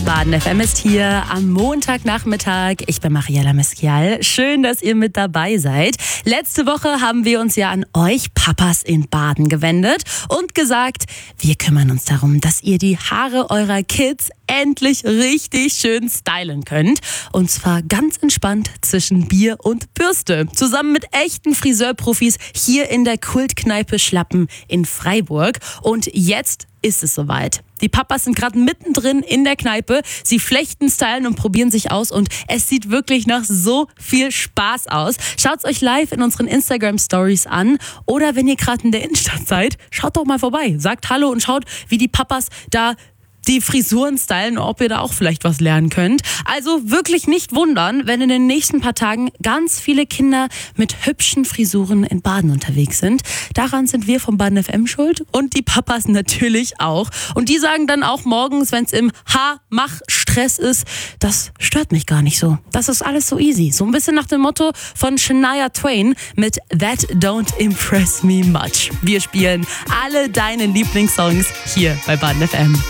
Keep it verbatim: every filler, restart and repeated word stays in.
Baden F M ist hier am Montagnachmittag. Ich bin Mariella Mesquial. Schön, dass ihr mit dabei seid. Letzte Woche haben wir uns ja an euch Papas in Baden gewendet und gesagt, wir kümmern uns darum, dass ihr die Haare eurer Kids endlich richtig schön stylen könnt. Und zwar ganz entspannt zwischen Bier und Bürste. Zusammen mit echten Friseurprofis hier in der Kultkneipe Schlappen in Freiburg. Und jetzt ist es soweit. Die Papas sind gerade mittendrin in der Kneipe. Sie flechten, stylen und probieren sich aus. Und es sieht wirklich nach so viel Spaß aus. Schaut's euch live in unseren Instagram-Stories an. Oder wenn ihr gerade in der Innenstadt seid, schaut doch mal vorbei. Sagt Hallo und schaut, wie die Papas da die Frisuren stylen, ob ihr da auch vielleicht was lernen könnt. Also wirklich nicht wundern, wenn in den nächsten paar Tagen ganz viele Kinder mit hübschen Frisuren in Baden unterwegs sind. Daran sind wir vom Baden F M schuld und die Papas natürlich auch. Und die sagen dann auch morgens, wenn es im Ha-Mach-Stress ist, das stört mich gar nicht so. Das ist alles so easy. So ein bisschen nach dem Motto von Shania Twain mit That Don't Impress Me Much. Wir spielen alle deine Lieblingssongs hier bei Baden F M.